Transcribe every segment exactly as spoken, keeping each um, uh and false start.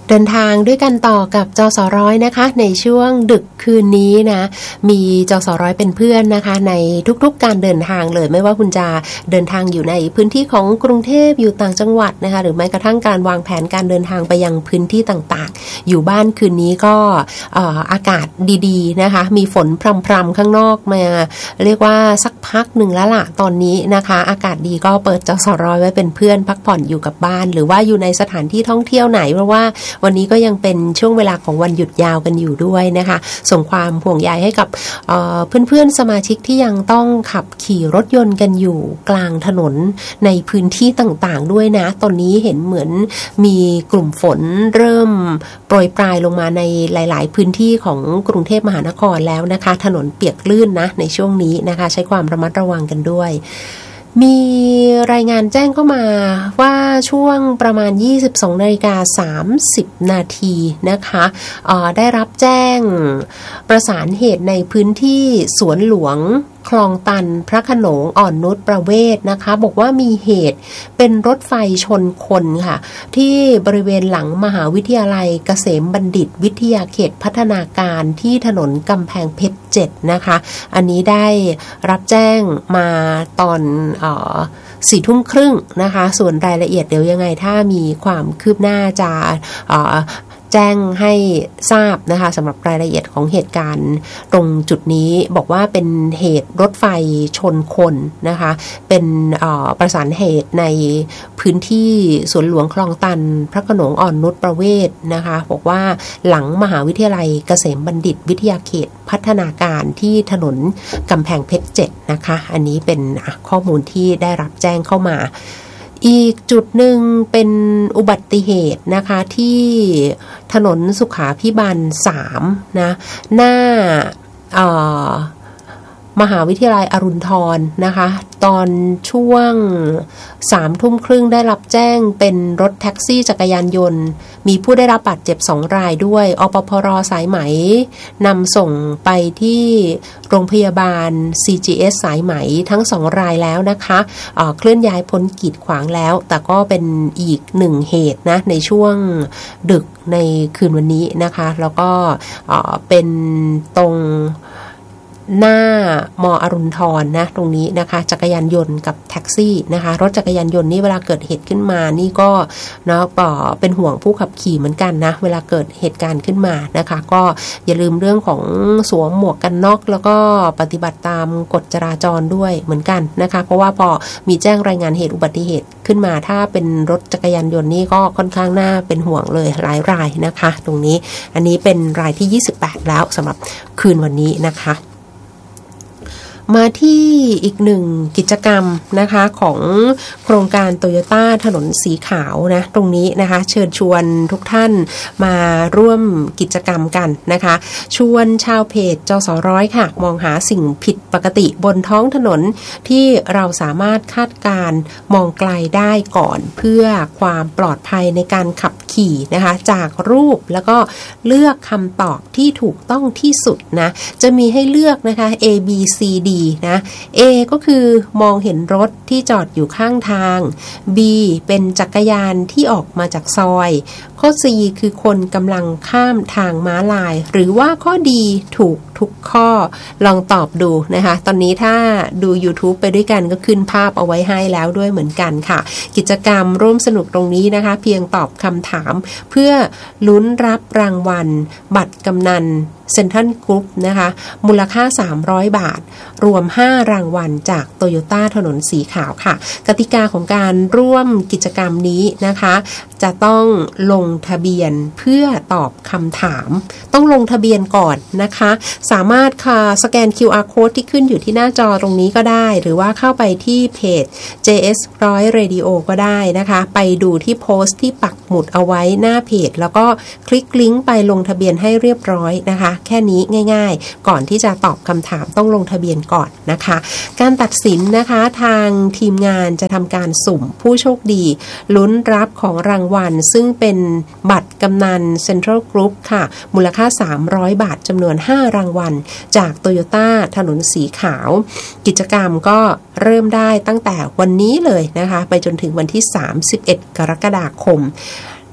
เดินทางด้วยกันต่อกับจสร้อยนะคะในช่วงดึกคืนนี้นะมีจสร้อยเป็นเพื่อนนะคะในทุกๆการเดินทางเลยไม่ว่าคุณจะเดินทางอยู่ในพื้นที่ของกรุงเทพอยู่ต่างจังหวัดนะคะหรือแม้กระทั่งการวางแผนการเดินทางไปยังพื้นที่ต่างๆอยู่บ้านคืนนี้ก็เอ่ออากาศดีๆนะคะมีฝนพรำๆข้างนอกมาเรียกว่าสักพักหนึ่งแล้วล่ะตอนนี้นะคะอากาศดีก็เปิดจสร้อยไว้เป็นเพื่อนพักผ่อนอยู่กับบ้านหรือว่าอยู่ในสถานที่ท่องเที่ยวไหนเพราะว่าวันนี้ก็ยังเป็นช่วงเวลาของวันหยุดยาวกันอยู่ด้วยนะคะส่งความห่วงใยให้กับเอ่อเพื่อนๆสมาชิกที่ยังต้องขับขี่รถยนต์กันอยู่กลางถนนในพื้นที่ต่างๆด้วยนะตอนนี้เห็นเหมือนมีกลุ่มฝนเริ่มโปรยปลายลงมาในหลายๆพื้นที่ของกรุงเทพมหานครแล้วนะคะถนนเปียกลื่นนะในช่วงนี้นะคะใช้ความระมัดระวังกันด้วยมีรายงานแจ้งเข้ามาว่าช่วงประมาณ ยี่สิบสองนาฬิกาสามสิบนาทีนะคะเอ่อได้รับแจ้งประสานเหตุในพื้นที่สวนหลวงคลองตันพระโขนงอ่อนนุชประเวศนะคะบอกว่ามีเหตุเป็นรถไฟชนคนค่ะที่บริเวณหลังมหาวิทยาลัยเกษมบัณฑิตวิทยาเขตพัฒนาการที่ถนนกำแพงเพชรเจ็ดนะคะอันนี้ได้รับแจ้งมาตอนเอ่อสี่ทุ่มครึ่งนะคะส่วนรายละเอียดเดี๋ยวยังไงถ้ามีความคืบหน้าจะเอ่อแจ้งให้ทราบนะคะสำหรับรายละเอียดของเหตุการณ์ตรงจุดนี้บอกว่าเป็นเหตุรถไฟชนคนนะคะเป็นประสานเหตุในพื้นที่สวนหลวงคลองตันพระโขนงอ่อนนุชประเวศนะคะบอกว่าหลังมหาวิทยาลัยเกษมบัณฑิตวิทยาเขตพัฒนาการที่ถนนกำแพงเพชรเจ็ดนะคะอันนี้เป็นข้อมูลที่ได้รับแจ้งเข้ามาอีกจุดหนึ่งเป็นอุบัติเหตุนะคะที่ถนนสุขาภิบาลสามนะหน้าเอ่อมหาวิทยาลัยอรุณธรนะคะตอนช่วงสามทุ่มครึ่งได้รับแจ้งเป็นรถแท็กซี่จักรยานยนต์มีผู้ได้รับบาดเจ็บสองรายด้วยอปพร.สายไหมนำส่งไปที่โรงพยาบาล ซี จี เอส สายไหมทั้งสองรายแล้วนะคะเอ่อเคลื่อนย้ายพ้นกีดขวางแล้วแต่ก็เป็นอีกหนึ่งเหตุนะในช่วงดึกในคืนวันนี้นะคะแล้วก็เอ่อเป็นตรงหน้ามออรุณธรนะตรงนี้นะคะจักรยานยนต์กับแท็กซี่นะคะรถจักรยานยนต์นี่เวลาเกิดเหตุขึ้นมานี่ก็เนาะเป็นห่วงผู้ขับขี่เหมือนกันนะเวลาเกิดเหตุการณ์ขึ้นมานะคะก็อย่าลืมเรื่องของสวมหมวกกันน็อกแล้วก็ปฏิบัติตามกฎจราจรด้วยเหมือนกันนะคะเพราะว่าพอมีแจ้งรายงานเหตุอุบัติเหตุขึ้นมาถ้าเป็นรถจักรยานยนต์นี่ก็ค่อนข้างน่าเป็นห่วงเลยหลายรายนะคะตรงนี้อันนี้เป็นรายที่ยี่สิบแปดแล้วสำหรับคืนวันนี้นะคะมาที่อีกหนึ่งกิจกรรมนะคะของโครงการโตโยต้าถนนสีขาวนะตรงนี้นะคะเชิญชวนทุกท่านมาร่วมกิจกรรมกันนะคะชวนชาวเพจจสร้อยค่ะมองหาสิ่งผิดปกติบนท้องถนนที่เราสามารถคาดการมองไกลได้ก่อนเพื่อความปลอดภัยในการขับขี่นะคะจากรูปแล้วก็เลือกคำตอบที่ถูกต้องที่สุดนะจะมีให้เลือกนะคะ A B C Dนะ A ก็คือมองเห็นรถที่จอดอยู่ข้างทาง B เป็นจักรยานที่ออกมาจากซอยข้อ C คือคนกำลังข้ามทางม้าลายหรือว่าข้อ D ถูกทุกข้อลองตอบดูนะคะตอนนี้ถ้าดู YouTube ไปด้วยกันก็ขึ้นภาพเอาไว้ให้แล้วด้วยเหมือนกันค่ะกิจกรรมร่วมสนุกตรงนี้นะคะเพียงตอบคำถามเพื่อลุ้นรับรางวัลบัตรกำนันเซ็นทรัลกรุ๊ปนะคะมูลค่าสามร้อยบาทรวมห้ารางวัลจากโตโยต้าถนนสีขาวค่ะกติกาของการร่วมกิจกรรมนี้นะคะจะต้องลงทะเบียนเพื่อตอบคำถามต้องลงทะเบียนก่อนนะคะสามารถค่ะสแกน คิว อาร์ Code ที่ขึ้นอยู่ที่หน้าจอตรงนี้ก็ได้หรือว่าเข้าไปที่เพจ เจ เอส หนึ่งร้อย Radio ก็ได้นะคะไปดูที่โพสต์ที่ปักหมุดเอาไว้หน้าเพจแล้วก็คลิกลิงก์ไปลงทะเบียนให้เรียบร้อยนะคะแค่นี้ง่ายๆก่อนที่จะตอบคำถามต้องลงทะเบียนก่อนนะคะการตัดสินนะคะทางทีมงานจะทำการสุ่มผู้โชคดีลุ้นรับของรางวัลซึ่งเป็นบัตรกำนันเซ็นทรัลกรุ๊ปค่ะมูลค่าสามร้อยบาทจำนวนห้ารางวัลจากโตโยต้าถนนสีขาวกิจกรรมก็เริ่มได้ตั้งแต่วันนี้เลยนะคะไปจนถึงวันที่สามสิบเอ็ดกรกฎาคม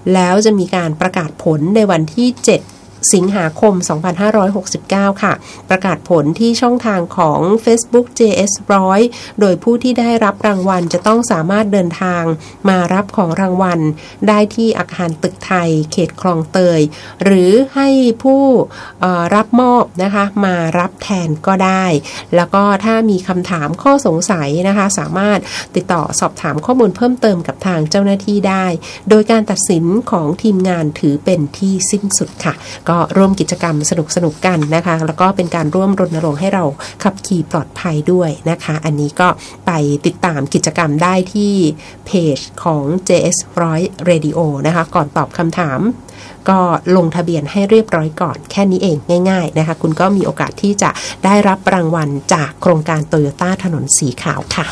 แล้วจะมีการประกาศผลในวันที่เจ็ดสิงหาคมสองพันห้าร้อยหกสิบเก้าค่ะประกาศผลที่ช่องทางของ Facebook เจ เอส หนึ่งร้อย โดยผู้ที่ได้รับรางวัลจะต้องสามารถเดินทางมารับของรางวัลได้ที่อาคารตึกไทยเขตคลองเตยหรือให้ผู้รับมอบนะคะมารับแทนก็ได้แล้วก็ถ้ามีคำถามข้อสงสัยนะคะสามารถติดต่อสอบถามข้อมูลเพิ่มเติมกับทางเจ้าหน้าที่ได้โดยการตัดสินของทีมงานถือเป็นที่สิ้นสุดค่ะก็ร่วมกิจกรรมสนุกๆกันนะคะแล้วก็เป็นการร่วมรณรงค์ให้เราขับขี่ปลอดภัยด้วยนะคะอันนี้ก็ไปติดตามกิจกรรมได้ที่เพจของ เจ เอส หนึ่งร้อย Radio นะคะก่อนตอบคำถามก็ลงทะเบียนให้เรียบร้อยก่อนแค่นี้เองง่ายๆนะคะคุณก็มีโอกาสที่จะได้รับรางวัลจากโครงการโตโยต้าถนนสีขาวค่ะ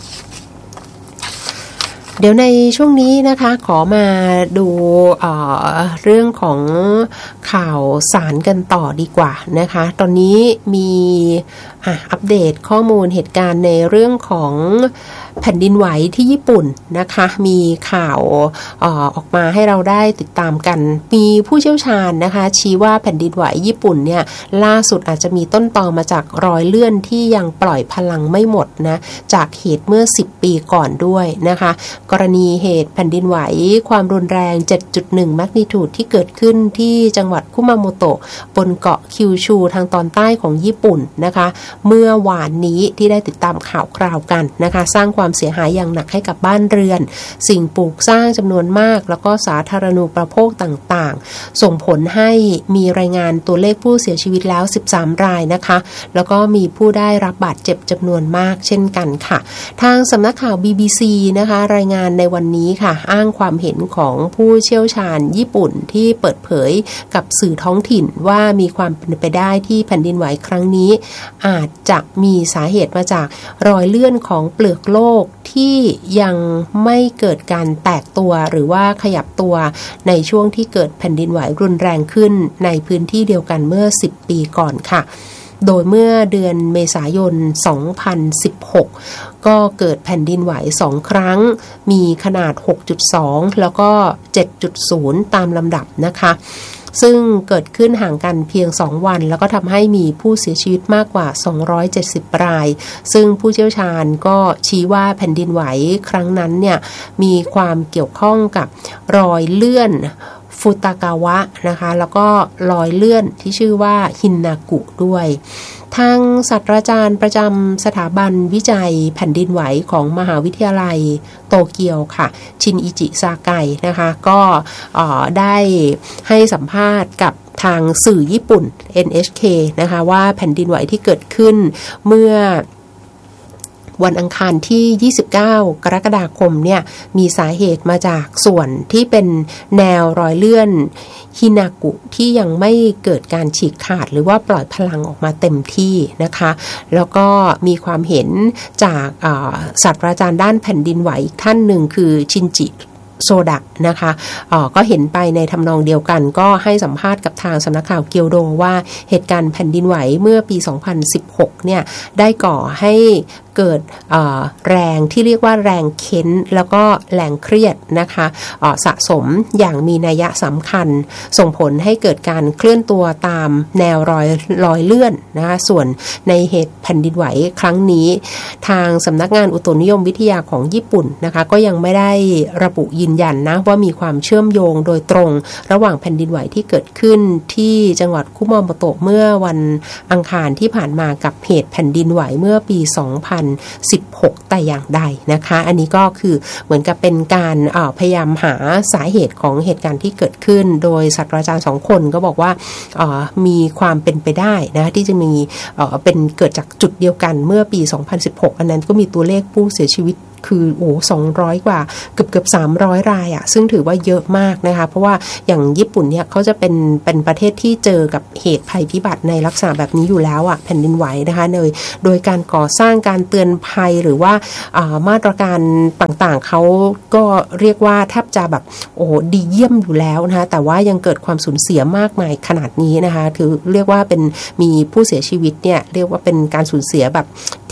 เดี๋ยวในช่วงนี้นะคะขอมาดูเอ่อเรื่องของข่าวสารกันต่อดีกว่านะคะตอนนี้มีอ่ะอัปเดตข้อมูลเหตุการณ์ในเรื่องของแผ่นดินไหวที่ญี่ปุ่นนะคะมีข่าวเอ่อออกมาให้เราได้ติดตามกันมีผู้เชี่ยวชาญนะคะชี้ว่าแผ่นดินไหวญี่ปุ่นเนี่ยล่าสุดอาจจะมีต้นตอมาจากรอยเลื่อนที่ยังปล่อยพลังไม่หมดนะจากเหตุเมื่อสิบปีก่อนด้วยนะคะกรณีเหตุแผ่นดินไหวความรุนแรง เจ็ดจุดหนึ่ง แมกนิทูดที่เกิดขึ้นที่จังหวัดคุมาโมโตะบนเกาะคิวชูทางตอนใต้ของญี่ปุ่นนะคะเมื่อวานนี้ที่ได้ติดตามข่าวคราวกันนะคะสร้างความเสียหายอย่างหนักให้กับบ้านเรือนสิ่งปลูกสร้างจำนวนมากแล้วก็สาธารณูปโภคต่างๆส่งผลให้มีรายงานตัวเลขผู้เสียชีวิตแล้วสิบสามรายนะคะแล้วก็มีผู้ได้รับบาดเจ็บจำนวนมากเช่นกันค่ะทางสำนักข่าว บี บี ซี นะคะรายงานในวันนี้ค่ะอ้างความเห็นของผู้เชี่ยวชาญญี่ปุ่นที่เปิดเผยกับสื่อท้องถิ่นว่ามีความเป็นไปได้ที่แผ่นดินไหวครั้งนี้อาจจะมีสาเหตุมาจากรอยเลื่อนของเปลือกโลกที่ยังไม่เกิดการแตกตัวหรือว่าขยับตัวในช่วงที่เกิดแผ่นดินไหวรุนแรงขึ้นในพื้นที่เดียวกันเมื่อสิบปีก่อนค่ะโดยเมื่อเดือนเมษายนสองพันสิบหกก็เกิดแผ่นดินไหวสองครั้งมีขนาด หกจุดสอง แล้วก็ เจ็ดจุดศูนย์ ตามลำดับนะคะซึ่งเกิดขึ้นห่างกันเพียงสองวันแล้วก็ทำให้มีผู้เสียชีวิตมากกว่าสองร้อยเจ็ดสิบรายซึ่งผู้เชี่ยวชาญก็ชี้ว่าแผ่นดินไหวครั้งนั้นเนี่ยมีความเกี่ยวข้องกับรอยเลื่อนฟุตากาวะนะคะแล้วก็รอยเลื่อนที่ชื่อว่าฮินนากุด้วยทางศาสตราจารย์ประจำสถาบันวิจัยแผ่นดินไหวของมหาวิทยาลัยโตเกียวค่ะชินอิจิซาไกนะคะก็ได้ให้สัมภาษณ์กับทางสื่อญี่ปุ่น เอ็น เอช เค นะคะว่าแผ่นดินไหวที่เกิดขึ้นเมื่อวันอังคารที่ยี่สิบเก้ากรกฎาคมเนี่ยมีสาเหตุมาจากส่วนที่เป็นแนวรอยเลื่อนฮินากุที่ยังไม่เกิดการฉีกขาดหรือว่าปล่อยพลังออกมาเต็มที่นะคะแล้วก็มีความเห็นจากศาสตราจารย์ด้านแผ่นดินไหวอีกท่านหนึ่งคือชินจิโซดะนะคะก็เห็นไปในทำนองเดียวกันก็ให้สัมภาษณ์กับทางสำนักข่าวเกียวโดว่าเหตุการณ์แผ่นดินไหวเมื่อปีสองพันสิบหกเนี่ยได้ก่อให้เกิดแรงที่เรียกว่าแรงเค้นแล้วก็แรงเครียดนะคะสะสมอย่างมีนัยสำคัญส่งผลให้เกิดการเคลื่อนตัวตามแนวรอยรอยเลื่อนนะคะส่วนในเหตุแผ่นดินไหวครั้งนี้ทางสำนักงานอุตุนิยมวิทยาของญี่ปุ่นนะคะก็ยังไม่ได้ระบุยืนยันนะว่ามีความเชื่อมโยงโดยตรงระหว่างแผ่นดินไหวที่เกิดขึ้นที่จังหวัดคุมาโมโตะเมื่อวันอังคารที่ผ่านมากับเหตุแผ่นดินไหวเมื่อปีสองพันสิบหกแต่อย่างใดนะคะอันนี้ก็คือเหมือนกับเป็นการพยายามหาสาเหตุของเหตุการณ์ที่เกิดขึ้นโดยศาสตราจารย์สองคนก็บอกว่ามีความเป็นไปได้นะที่จะมีเป็นเกิดจากจุดเดียวกันเมื่อปีสองพันสิบหกอันนั้นก็มีตัวเลขผู้เสียชีวิตคือโอ้สองร้อยกว่าเกือบเกือบสามร้อยรายอ่ะซึ่งถือว่าเยอะมากนะคะเพราะว่าอย่างญี่ปุ่นเนี่ยเขาจะเป็นเป็นประเทศที่เจอกับเหตุภัยพิบัติในลักษณะแบบนี้อยู่แล้วอ่ะแผ่นดินไหวนะคะโดยโดยการก่อสร้างการเตือนภัยหรือว่ามาตรการต่างๆเขาก็เรียกว่าแทบจะแบบโอ้ดีเยี่ยมอยู่แล้วนะคะแต่ว่ายังเกิดความสูญเสียมากมายขนาดนี้นะคะคือเรียกว่าเป็นมีผู้เสียชีวิตเนี่ยเรียกว่าเป็นการสูญเสียแบบ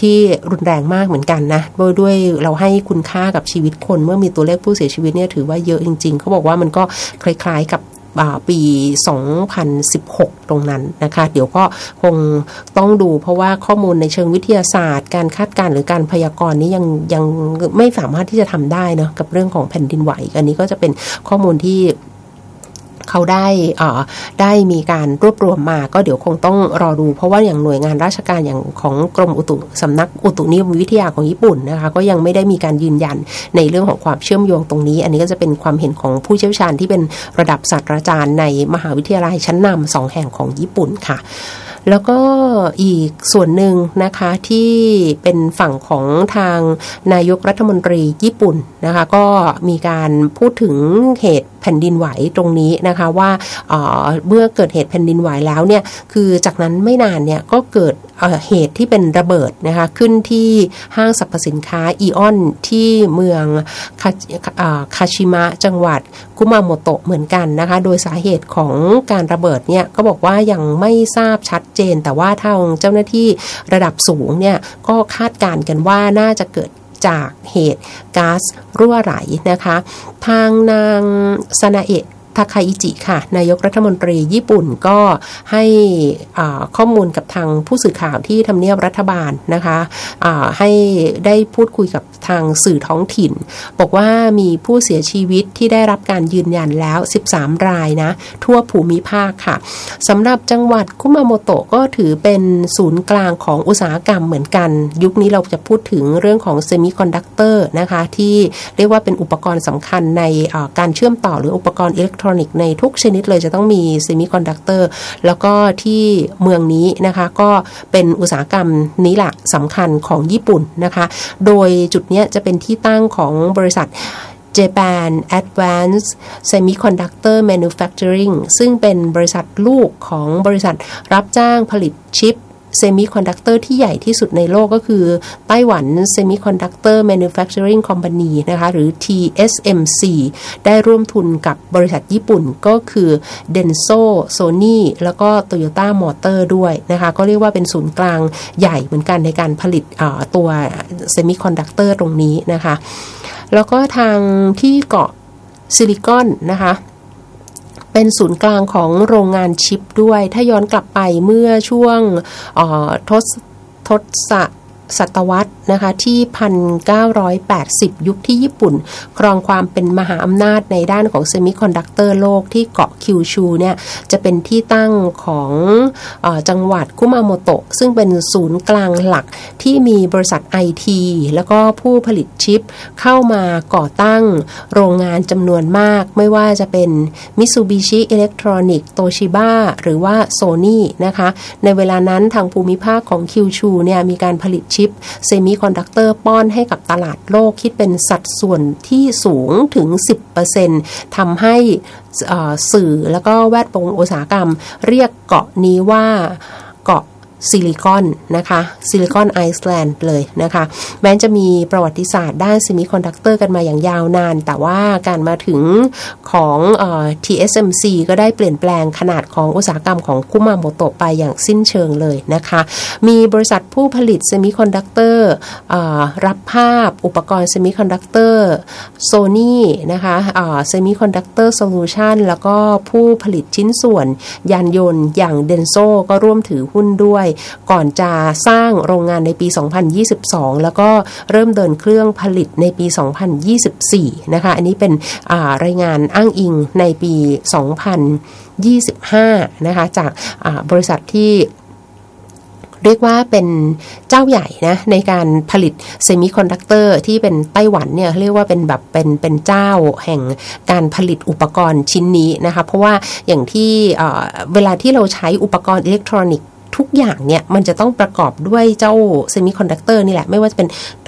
ที่รุนแรงมากเหมือนกันนะโดยด้วยเราให้คุณค่ากับชีวิตคนเมื่อมีตัวเลขผู้เสียชีวิตเนี่ยถือว่าเยอะจริงๆเขาบอกว่ามันก็คล้ายๆกับปีสองพันสิบหกตรงนั้นนะคะเดี๋ยวก็คงต้องดูเพราะว่าข้อมูลในเชิงวิทยาศาสตร์การคาดการณ์หรือการพยากรณ์นี้ยังยังไม่สามารถที่จะทำได้เนาะกับเรื่องของแผ่นดินไหวอันนี้ก็จะเป็นข้อมูลที่เขาได้อ่าได้มีการรวบรวมมาก็เดี๋ยวคงต้องรอดูเพราะว่าอย่างหน่วยงานราชการอย่างของกรมอุตุสำนักอุตุนิยมวิทยาของญี่ปุ่นนะคะก็ยังไม่ได้มีการยืนยันในเรื่องของความเชื่อมโยงตรงนี้อันนี้ก็จะเป็นความเห็นของผู้เชี่ยวชาญที่เป็นระดับศาสตราจารย์ในมหาวิทยาลัยชั้นนำสองแห่งของญี่ปุ่นค่ะแล้วก็อีกส่วนหนึ่งนะคะที่เป็นฝั่งของทางนายกรัฐมนตรีญี่ปุ่นนะคะก็มีการพูดถึงเหตุแผ่นดินไหวตรงนี้นะคะว่า เอ่อ เมื่อเกิดเหตุแผ่นดินไหวแล้วเนี่ยคือจากนั้นไม่นานเนี่ยก็เกิดเอ่อเหตุที่เป็นระเบิดนะคะขึ้นที่ห้างสรรพสินค้าอีออนที่เมืองคาเอ่อคาชิมะจังหวัดคุมาโมโตะเหมือนกันนะคะโดยสาเหตุของการระเบิดเนี่ยก็บอกว่ายังไม่ทราบชัดเจนแต่ว่าทางเจ้าหน้าที่ระดับสูงเนี่ยก็คาดการณ์กันว่าน่าจะเกิดจากเหตุก๊าซรั่วไหลนะคะทางนางซานาเอะทาคาอิจิค่ะนายกรัฐมนตรีญี่ปุ่นก็ให้ข้อมูลกับทางผู้สื่อข่าวที่ทำเนียบรัฐบาลนะคะให้ได้พูดคุยกับทางสื่อท้องถิ่นบอกว่ามีผู้เสียชีวิตที่ได้รับการยืนยันแล้วสิบสามรายนะทั่วภูมิภาคค่ะสำหรับจังหวัดคุมาโมโตะก็ถือเป็นศูนย์กลางของอุตสาหกรรมเหมือนกันยุคนี้เราจะพูดถึงเรื่องของเซมิคอนดักเตอร์นะคะที่เรียกว่าเป็นอุปกรณ์สำคัญในการเชื่อมต่อหรืออุปกรณ์อิเล็กทรอนิกส์ในทุกชนิดเลยจะต้องมีเซมิคอนดักเตอร์แล้วก็ที่เมืองนี้นะคะก็เป็นอุตสาหกรรมนี้แหละสำคัญของญี่ปุ่นนะคะโดยจุดนี้จะเป็นที่ตั้งของบริษัท Japan Advanced Semiconductor Manufacturing ซึ่งเป็นบริษัทลูกของบริษัทรับจ้างผลิตชิปเซมิคอนดักเตอร์ที่ใหญ่ที่สุดในโลกก็คือไต้หวัน Semiconductor Manufacturing Company นะคะหรือ ที เอส เอ็ม ซี ได้ร่วมทุนกับบริษัทญี่ปุ่นก็คือ Denso Sony แล้วก็ Toyota Motor ด้วยนะคะก็เรียกว่าเป็นศูนย์กลางใหญ่เหมือนกันในการผลิตตัวเซมิคอนดักเตอร์ตรงนี้นะคะแล้วก็ทางที่เกาะซิลิคอนนะคะเป็นศูนย์กลางของโรงงานชิปด้วยถ้าย้อนกลับไปเมื่อช่วงทศทศศตวรรษนะคะที่ หนึ่งพันเก้าร้อยแปดสิบ ยุคที่ญี่ปุ่นครองความเป็นมหาอำนาจในด้านของเซมิคอนดักเตอร์โลกที่เกาะคิวชูเนี่ยจะเป็นที่ตั้งของเอ่อจังหวัดคุมาโมโตะซึ่งเป็นศูนย์กลางหลักที่มีบริษัท ไอ ที แล้วก็ผู้ผลิตชิปเข้ามาก่อตั้งโรงงานจำนวนมากไม่ว่าจะเป็น Mitsubishi Electronic Toshiba หรือว่า Sony นะคะในเวลานั้นทางภูมิภาคของคิวชูเนี่ยมีการผลิตชิปเซมิคอนดักเตอร์ป้อนให้กับตลาดโลกคิดเป็นสัดส่วนที่สูงถึง สิบเปอร์เซ็นต์ ทำให้สื่อแล้วก็แวดวงอุตสาหกรรมเรียกเกาะนี้ว่าเกาะซิลิคอนนะคะซิลิคอนไอซ์แลนด์เลยนะคะแม้จะมีประวัติศาสตร์ด้านเซมิคอนดักเตอร์กันมาอย่างยาวนานแต่ว่าการมาถึงของเอ่อ ที เอส เอ็ม ซี ก็ได้เปลี่ยนแปลงขนาดของอุตสาหกรรมของคุมาโมโตะไปอย่างสิ้นเชิงเลยนะคะมีบริษัทผู้ผลิตเซมิคอนดักเตอร์รับภาพอุปกรณ์เซมิคอนดักเตอร์ Sony นะคะเซมิคอนดักเตอร์โซลูชันแล้วก็ผู้ผลิตชิ้นส่วนยานยนต์อย่าง Denso ก็ร่วมถือหุ้นด้วยก่อนจะสร้างโรงงานในปีสองพันยี่สิบสองแล้วก็เริ่มเดินเครื่องผลิตในปีสองพันยี่สิบสี่นะคะอันนี้เป็นรายงานอ้างอิงในปีสองพันยี่สิบห้านะคะจากบริษัทที่เรียกว่าเป็นเจ้าใหญ่นะในการผลิตเซมิคอนดักเตอร์ที่เป็นไต้หวันเนี่ยเรียกว่าเป็นแบบเป็นเป็นเจ้าแห่งการผลิตอุปกรณ์ชิ้นนี้นะคะเพราะว่าอย่างที่เวลาที่เราใช้อุปกรณ์อิเล็กทรอนิกส์ทุกอย่างเนี่ยมันจะต้องประกอบด้วยเจ้าเซมิคอนดักเตอร์นี่แหละไม่ว่าจะเป็นโท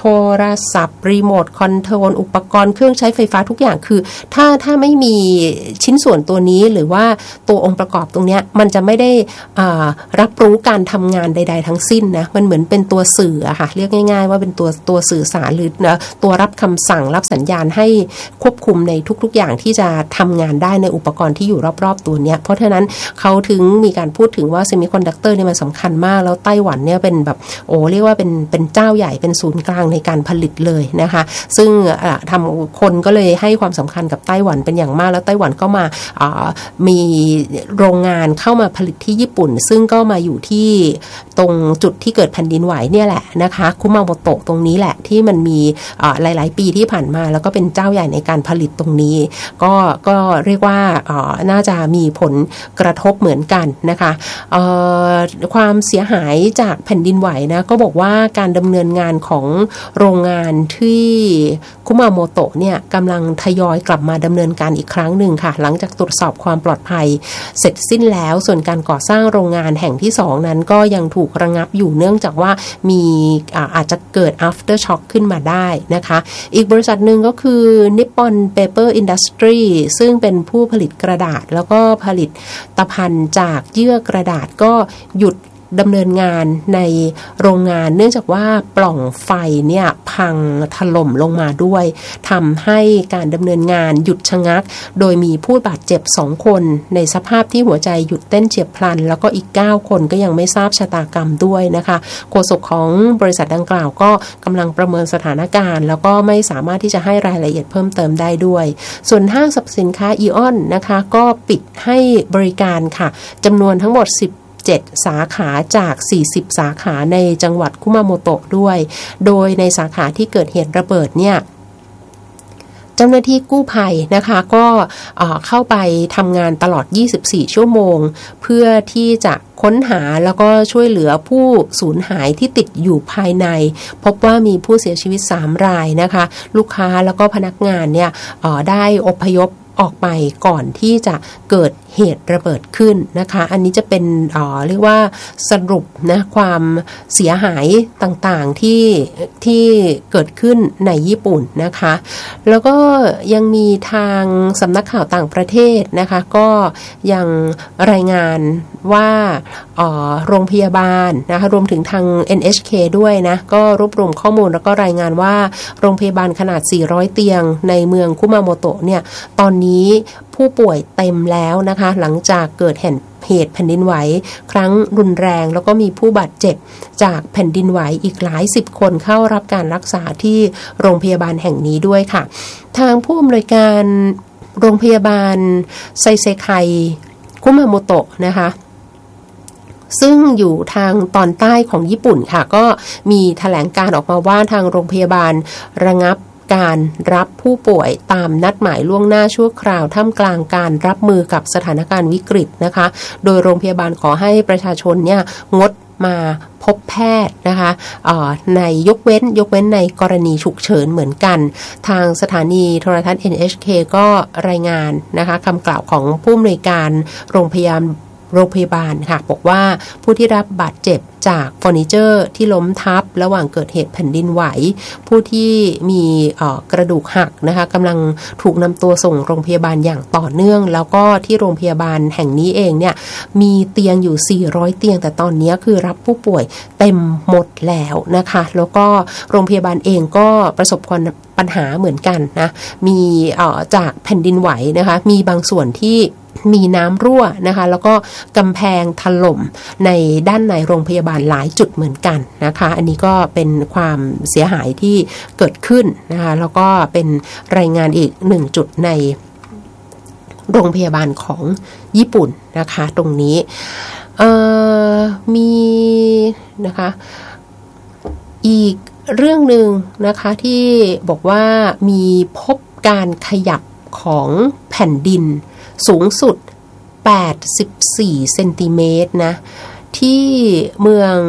โทรศัพท์รีโมทคอนโทรลอุปกรณ์เครื่องใช้ไฟฟ้าทุกอย่างคือถ้าถ้าไม่มีชิ้นส่วนตัวนี้หรือว่าตัวองค์ประกอบตรงนี้มันจะไม่ได้รับรู้การทำงานใดๆทั้งสิ้นนะมันเหมือนเป็นตัวสื่ออะค่ะเรียกง่ายๆว่าเป็นตัวตัวสื่อสารหรือตัวรับคำสั่งรับสัญญาณให้ควบคุมในทุกๆอย่างที่จะทำงานได้ในอุปกรณ์ที่อยู่รอบๆตัวนี้เพราะฉะนั้นเขาถึงมีการพูดถึงว่าเซมิคอนดักเตอร์เนี่ยมันสำคัญมากแล้วไต้หวันเนี่ยเป็นแบบโอ้เรียกว่าเป็นเป็นเจ้าใหญ่เป็นศูนย์กลางในการผลิตเลยนะคะซึ่งทำคนก็เลยให้ความสำคัญกับไต้หวันเป็นอย่างมากแล้วไต้หวันก็มามีโรงงานเข้ามาผลิตที่ญี่ปุ่นซึ่งก็มาอยู่ที่ตรงจุดที่เกิดแผ่นดินไหวเนี่ยแหละนะคะคุมาโมโตะตรงนี้แหละที่มันมีหลายๆปีที่ผ่านมาแล้วก็เป็นเจ้าใหญ่ในการผลิตตรงนี้ก็ก็เรียกว่าน่าจะมีผลกระทบเหมือนกันนะคะความเสียหายจากแผ่นดินไหวนะก็บอกว่าการดำเนินงานของโรงงานที่คุมาโมโตะเนี่ยกำลังทยอยกลับมาดำเนินการอีกครั้งหนึ่งค่ะหลังจากตรวจสอบความปลอดภัยเสร็จสิ้นแล้วส่วนการก่อสร้างโรงงานแห่งที่สองนั้นก็ยังถูกระงับอยู่เนื่องจากว่ามีอาอาจจะเกิด after shock ขึ้นมาได้นะคะอีกบริษัทหนึ่งก็คือ Nippon Paper Industry ซึ่งเป็นผู้ผลิตกระดาษแล้วก็ผลิตตะพันจากเยื่อกระดาษก็หยุดดำเนินงานในโรงงานเนื่องจากว่าปล่องไฟเนี่ยพังถล่มลงมาด้วยทำให้การดำเนินงานหยุดชะงักโดยมีผู้บาดเจ็บสองคนในสภาพที่หัวใจหยุดเต้นเฉียบพลันแล้วก็อีกเก้าคนก็ยังไม่ทราบชะตากรรมด้วยนะคะโฆษกของบริษัทดังกล่าวก็กำลังประเมินสถานการณ์แล้วก็ไม่สามารถที่จะให้รายละเอียดเพิ่มเติมได้ด้วยส่วนห้างสรรพสินค้าอีออนนะคะก็ปิดให้บริการค่ะจำนวนทั้งหมดสิบเจ็ดสาขาจากสี่สิบสาขาในจังหวัดคุมาโมโตะด้วยโดยในสาขาที่เกิดเหตุระเบิดเนี่ยเจ้าหน้าที่กู้ภัยนะคะก็เข้าไปทำงานตลอดยี่สิบสี่ชั่วโมงเพื่อที่จะค้นหาแล้วก็ช่วยเหลือผู้สูญหายที่ติดอยู่ภายในพบว่ามีผู้เสียชีวิตสามรายนะคะลูกค้าแล้วก็พนักงานเนี่ยได้อพยพออกไปก่อนที่จะเกิดเหตุระเบิดขึ้นนะคะอันนี้จะเป็นเอ่อเรียกว่าสรุปนะความเสียหายต่างๆที่ที่เกิดขึ้นในญี่ปุ่นนะคะแล้วก็ยังมีทางสำนักข่าวต่างประเทศนะคะก็ยังรายงานว่าเอ่อโรงพยาบาลนะคะรวมถึงทาง เอ็น เอช เค ด้วยนะก็รวบรวมข้อมูลแล้วก็รายงานว่าโรงพยาบาลขนาดสี่ร้อยเตียงในเมืองคุมาโมโตะเนี่ยตอนนี้ผู้ป่วยเต็มแล้วนะคะหลังจากเกิดเหตุแผ่นดินไหวครั้งรุนแรงแล้วก็มีผู้บาดเจ็บจากแผ่นดินไหวอีกหลายสิบคนเข้ารับการรักษาที่โรงพยาบาลแห่งนี้ด้วยค่ะทางผู้อำนวยการโรงพยาบาลไซเซไคคุมาโมโตะนะคะซึ่งอยู่ทางตอนใต้ของญี่ปุ่นค่ะก็มีแถลงการออกมาว่าทางโรงพยาบาลระงับการรับผู้ป่วยตามนัดหมายล่วงหน้าชั่วคราวท่ามกลางการรับมือกับสถานการณ์วิกฤตนะคะโดยโรงพยาบาลขอให้ประชาชนเนี่ยงดมาพบแพทย์นะคะในยกเว้นยกเว้นในกรณีฉุกเฉินเหมือนกันทางสถานีโทรทัศน์ เอ็น เอช เค ก็รายงานนะคะคำกล่าวของผู้อำนวยการโรงพยาบาลโรงพยาบาลค่ะบอกว่าผู้ที่รับบาดเจ็บจากเฟอร์นิเจอร์ที่ล้มทับระหว่างเกิดเหตุแผ่นดินไหวผู้ที่มีกระดูกหักนะคะกำลังถูกนำตัวส่งโรงพยาบาลอย่างต่อเนื่องแล้วก็ที่โรงพยาบาลแห่งนี้เองเนี่ยมีเตียงอยู่สี่ร้อยเตียงแต่ตอนนี้คือรับผู้ป่วยเต็มหมดแล้วนะคะแล้วก็โรงพยาบาลเองก็ประสบปัญหาเหมือนกันนะมีจากแผ่นดินไหวนะคะมีบางส่วนที่มีน้ำรั่วนะคะแล้วก็กำแพงถล่มในด้านในโรงพยาบาลหลายจุดเหมือนกันนะคะอันนี้ก็เป็นความเสียหายที่เกิดขึ้นนะคะแล้วก็เป็นรายงานอีกหนึ่งจุดในโรงพยาบาลของญี่ปุ่นนะคะตรงนี้เอ่อมีนะคะอีกเรื่องหนึ่งนะคะที่บอกว่ามีพบการขยับของแผ่นดินสูงสุดแปดสิบสี่เซนติเมตรนะที่เมือง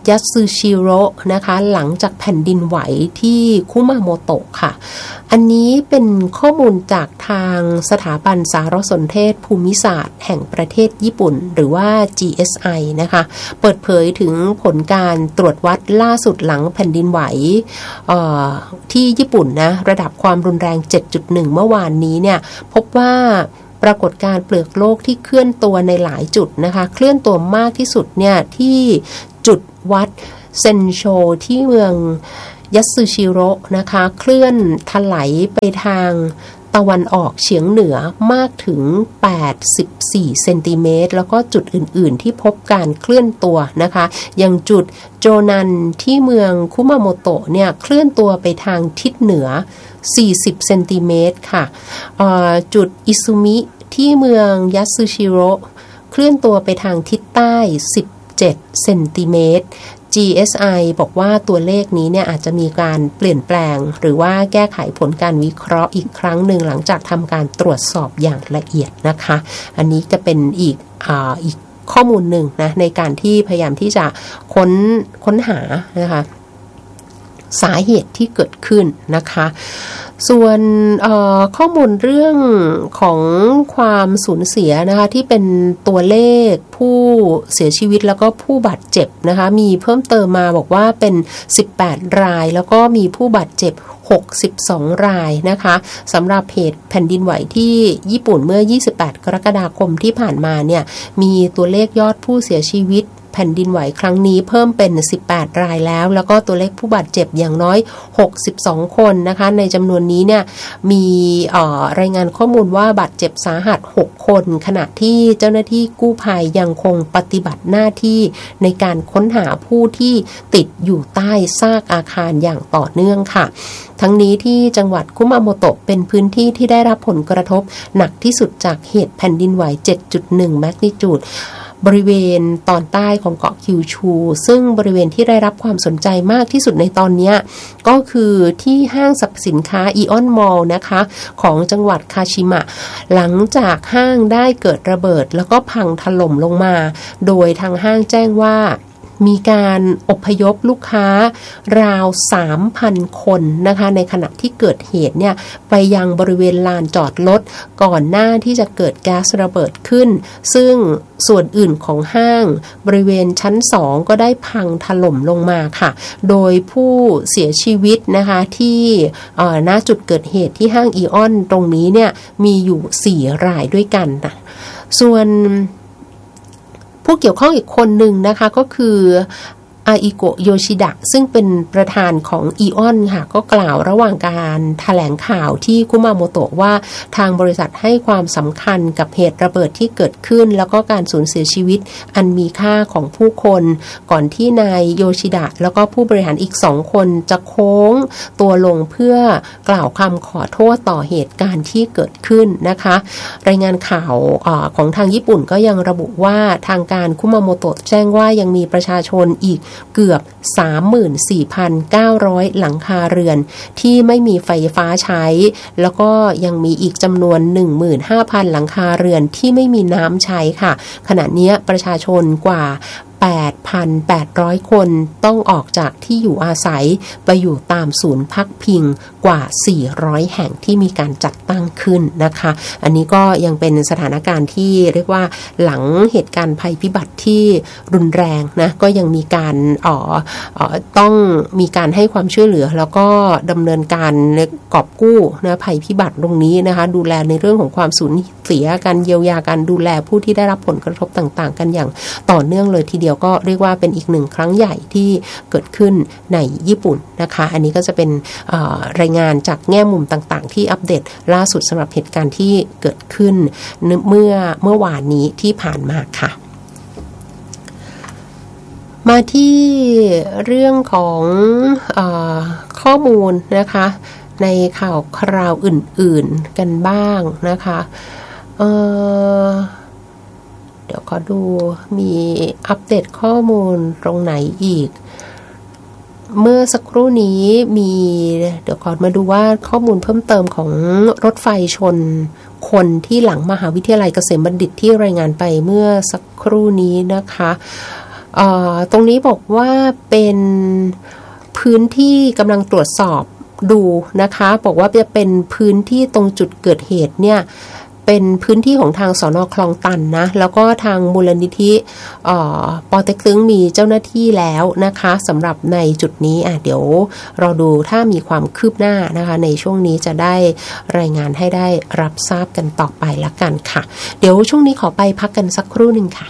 ยัตสึชิโร่นะคะหลังจากแผ่นดินไหวที่คุมาโมโตะค่ะอันนี้เป็นข้อมูลจากทางสถาบันสารสนเทศภูมิศาสตร์แห่งประเทศญี่ปุ่นหรือว่า จี เอส ไอ นะคะเปิดเผยถึงผลการตรวจวัดล่าสุดหลังแผ่นดินไหวที่ญี่ปุ่นนะระดับความรุนแรง เจ็ดจุดหนึ่ง เมื่อวานนี้เนี่ยพบว่าปรากฏการณ์เปลือกโลกที่เคลื่อนตัวในหลายจุดนะคะเคลื่อนตัวมากที่สุดเนี่ยที่จุดวัดเซนโชที่เมืองยัตสึชิโร่นะคะเคลื่อนถลายไปทางตะวันออกเฉียงเหนือมากถึงแปดสิบสี่เซนติเมตรแล้วก็จุดอื่นๆที่พบการเคลื่อนตัวนะคะอย่างจุดโจนันที่เมืองคุมาโมโตะเนี่ยเคลื่อนตัวไปทางทิศเหนือสี่สิบเซนติเมตรค่ะจุดอิซุมิที่เมืองยัตสึชิโร่เคลื่อนตัวไปทางทิศใต้สิบเจ็ดเซนติเมตร จี เอส ไอ บอกว่าตัวเลขนี้เนี่ยอาจจะมีการเปลี่ยนแปลงหรือว่าแก้ไขผลการวิเคราะห์อีกครั้งหนึ่งหลังจากทำการตรวจสอบอย่างละเอียดนะคะอันนี้จะเป็นอีกอ่าอีกข้อมูลหนึ่งนะในการที่พยายามที่จะค้นค้นหานะคะสาเหตุที่เกิดขึ้นนะคะส่วนข้อมูลเรื่องของความสูญเสียนะคะที่เป็นตัวเลขผู้เสียชีวิตแล้วก็ผู้บาดเจ็บนะคะมีเพิ่มเติมมาบอกว่าเป็นสิบแปดรายแล้วก็มีผู้บาดเจ็บหกสิบสองรายนะคะสำหรับเหตุแผ่นดินไหวที่ญี่ปุ่นเมื่อยี่สิบแปดกรกฎาคมที่ผ่านมาเนี่ยมีตัวเลขยอดผู้เสียชีวิตแผ่นดินไหวครั้งนี้เพิ่มเป็นสิบแปดรายแล้วแล้วก็ตัวเลขผู้บาดเจ็บอย่างน้อยหกสิบสองคนนะคะในจำนวนนี้เนี่ยมีรายงานข้อมูลว่าบาดเจ็บสาหัสหกคนขณะที่เจ้าหน้าที่กู้ภัยยังคงปฏิบัติหน้าที่ในการค้นหาผู้ที่ติดอยู่ใต้ซากอาคารอย่างต่อเนื่องค่ะทั้งนี้ที่จังหวัดคุมาโมโตะเป็นพื้นที่ที่ได้รับผลกระทบหนักที่สุดจากเหตุแผ่นดินไหว เจ็ดจุดหนึ่ง แมกนิจูดบริเวณตอนใต้ของเกาะคิวชูซึ่งบริเวณที่ได้รับความสนใจมากที่สุดในตอนนี้ก็คือที่ห้างสรรพสินค้าอีออนมอลล์นะคะของจังหวัดคาชิมะหลังจากห้างได้เกิดระเบิดแล้วก็พังถล่มลงมาโดยทางห้างแจ้งว่ามีการอพยพลูกค้าราว สามพัน คนนะคะในขณะที่เกิดเหตุเนี่ยไปยังบริเวณลานจอดรถก่อนหน้าที่จะเกิดแก๊สระเบิดขึ้นซึ่งส่วนอื่นของห้างบริเวณชั้นสองก็ได้พังถล่มลงมาค่ะโดยผู้เสียชีวิตนะคะที่ณจุดเกิดเหตุที่ห้างอีออนตรงนี้เนี่ยมีอยู่สี่รายด้วยกันนะส่วนผู้เกี่ยวข้องอีกคนหนึ่งนะคะก็คืออาอิโกะโยชิดะซึ่งเป็นประธานของอีออนค่ะก็กล่าวระหว่างการแถลงข่าวที่คุมาโมโตะว่าทางบริษัทให้ความสำคัญกับเหตุระเบิดที่เกิดขึ้นแล้วก็การสูญเสียชีวิตอันมีค่าของผู้คนก่อนที่นายโยชิดะแล้วก็ผู้บริหารอีกสองคนจะโค้งตัวลงเพื่อกล่าวคำขอโทษต่อเหตุการณ์ที่เกิดขึ้นนะคะรายงานข่าวของทางญี่ปุ่นก็ยังระบุว่าทางการคุมาโมโตะแจ้งว่ายังมีประชาชนอีกเกือบ สามหมื่นสี่พันเก้าร้อย หลังคาเรือนที่ไม่มีไฟฟ้าใช้แล้วก็ยังมีอีกจำนวน หนึ่งหมื่นห้าพัน หลังคาเรือนที่ไม่มีน้ำใช้ค่ะขณะนี้ประชาชนกว่า แปดพันแปดร้อย คนต้องออกจากที่อยู่อาศัยไปอยู่ตามศูนย์พักพิงกว่าสี่ร้อยแห่งที่มีการจัดตั้งขึ้นนะคะอันนี้ก็ยังเป็นสถานการณ์ที่เรียกว่าหลังเหตุการณ์ภัยพิบัติที่รุนแรงนะก็ยังมีการอ๋ออ๋อต้องมีการให้ความช่วยเหลือแล้วก็ดำเนินการกอบกู้นะภัยพิบัติตรงนี้นะคะดูแลในเรื่องของความสูญเสียการเยียวยาการดูแลผู้ที่ได้รับผลกระทบต่างๆกันอย่างต่อเนื่องเลยทีเดียวก็เรียกว่าเป็นอีกหนึ่งครั้งใหญ่ที่เกิดขึ้นในญี่ปุ่นนะคะอันนี้ก็จะเป็นรายงานจากแง่มุมต่างๆที่อัปเดตล่าสุดสำหรับเหตุการณ์ที่เกิดขึ้นเมื่อเมื่อวานนี้ที่ผ่านมาค่ะมาที่เรื่องของเอ่อข้อมูลนะคะในข่าวคราวอื่นๆกันบ้างนะคะเอ่อเดี๋ยวขอดูมีอัปเดตข้อมูลตรงไหนอีกเมื่อสักครู่นี้มีเดี๋ยวก่อนมาดูว่าข้อมูลเพิ่มเติมของรถไฟชนคนที่หลังมหาวิทยาลัยเกษมบัณฑิตที่รายงานไปเมื่อสักครู่นี้นะคะเอ่อตรงนี้บอกว่าเป็นพื้นที่กำลังตรวจสอบดูนะคะบอกว่าจะเป็นพื้นที่ตรงจุดเกิดเหตุเนี่ยเป็นพื้นที่ของทางสน.คลองตันนะแล้วก็ทางมูลนิธิปอเต็กตึงมีเจ้าหน้าที่แล้วนะคะสำหรับในจุดนี้อ่ะเดี๋ยวเราดูถ้ามีความคืบหน้านะคะในช่วงนี้จะได้รายงานให้ได้รับทราบกันต่อไปละกันค่ะเดี๋ยวช่วงนี้ขอไปพักกันสักครู่หนึ่งค่ะ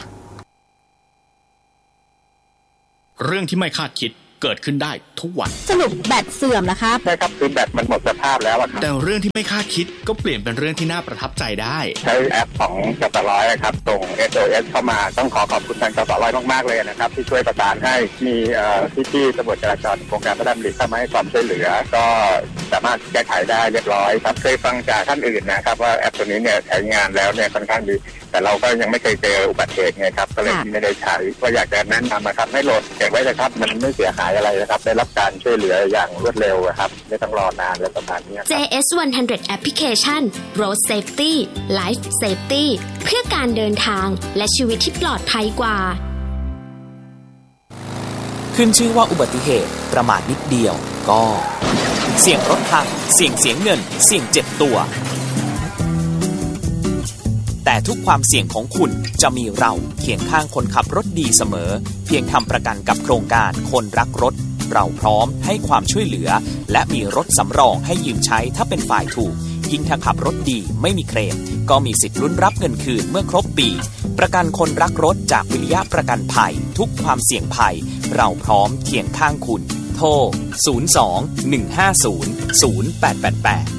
เรื่องที่ไม่คาดคิดเกิดขึ้นได้ทุกวันสรุปแบตเสื่อมนะคะใช่ครับคือแบตมันหมดสภาพแล้วครับแต่เรื่องที่ไม่คาดคิดก็เปลี่ยนเป็นเรื่องที่น่าประทับใจได้ใช้แอปของจสร้อยครับส่ง เอส โอ เอส เข้ามาต้องขอขอบคุณทางจสร้อยมากๆเลยนะครับที่ช่วยประสานให้มีพี่ๆตำรวจจราจรโครงการพระราชดำริเข้ามาให้ความช่วยเหลือก็สามารถแก้ไขได้เรียบร้อยครับเคยฟังจากท่านอื่นนะครับว่าแอปตัวนี้เนี่ยใช้งานแล้วเนี่ยค่อนข้างดีแต่เราก็ยังไม่เคยเจออุบัติเหตุไงครับก็เลยไม่ได้ใช้ก็อยากจะแนะนำนะครับให้โหลดเก็บไว้เลยครับมันไม่เสียหายอะไรนะครับได้รับการช่วยเหลืออย่างรวดเร็วครับไม่ต้องรอนานและประมาณนี้เจ เอส หนึ่งร้อย Application Road Safety Life Safety เพื่อการเดินทางและชีวิตที่ปลอดภัยกว่าขึ้นชื่อว่าอุบัติเหตุประมาทนิดเดียวก็เสี่ยงรถพังเสี่ยงเสียเงินเสี่ยงเจ็บตัวแต่ทุกความเสี่ยงของคุณจะมีเราเคียงข้างคนขับรถดีเสมอเพียงทำประกันกับโครงการคนรักรถเราพร้อมให้ความช่วยเหลือและมีรถสำรองให้ยืมใช้ถ้าเป็นฝ่ายถูกยิ่งถ้าขับรถดีไม่มีเคลมก็มีสิทธิ์ลุ้นรับเงินคืนเมื่อครบปีประกันคนรักรถจากวิริยะประกันภัยทุกความเสี่ยงภัยเราพร้อมเคียงข้างคุณโทรศูนย์ สอง หนึ่ง ห้า ศูนย์ ศูนย์ แปด แปด แปด